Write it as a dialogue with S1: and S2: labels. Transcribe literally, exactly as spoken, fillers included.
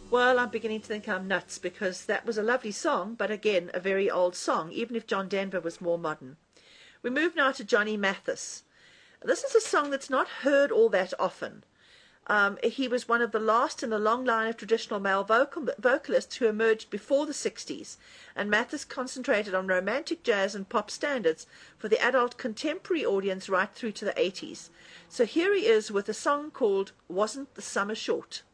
S1: Well, I'm beginning to think I'm nuts because that was a lovely song, but again, a very old song, even if John Denver was more modern. We move now to Johnny Mathis. This is a song that's not heard all that often. Um, he was one of the last in a long line of traditional male vocal, vocalists who emerged before the sixties, and Mathis concentrated on romantic jazz and pop standards for the adult contemporary audience right through to the eighties. So here he is with a song called Wasn't the Summer Short?